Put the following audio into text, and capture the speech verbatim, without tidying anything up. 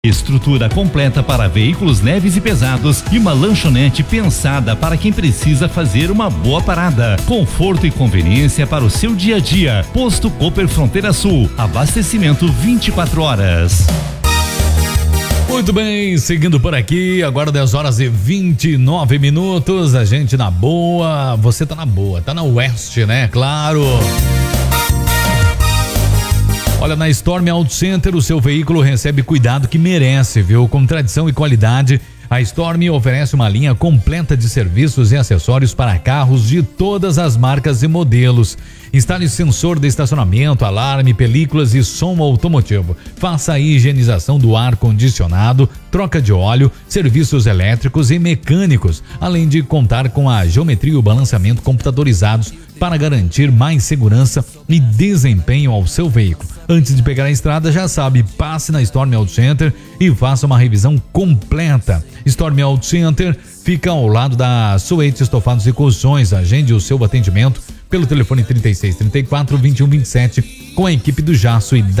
Estrutura completa para veículos leves e pesados e uma lanchonete pensada para quem precisa fazer uma boa parada. Conforto e conveniência para o seu dia a dia. Posto Cooper Fronteira Sul. Abastecimento vinte e quatro horas. Muito bem, seguindo por aqui, agora dez horas e vinte e nove minutos, a gente na boa, você tá na boa, tá na Oeste, né? Claro. Olha, na Storm Auto Center, o seu veículo recebe cuidado que merece, viu? Com tradição e qualidade, a Storm oferece uma linha completa de serviços e acessórios para carros de todas as marcas e modelos. Instale sensor de estacionamento, alarme, películas e som automotivo. Faça a higienização do ar-condicionado, troca de óleo, serviços elétricos e mecânicos, além de contar com a geometria e o balanceamento computadorizados para garantir mais segurança e desempenho ao seu veículo. Antes de pegar a estrada, já sabe, passe na Storm Auto Center e faça uma revisão completa. Storm Auto Center fica ao lado da Suete Estofados e Colchões. Agende o seu atendimento pelo telefone trinta e seis, trinta e quatro, vinte e um, vinte e sete com a equipe do Jasso e da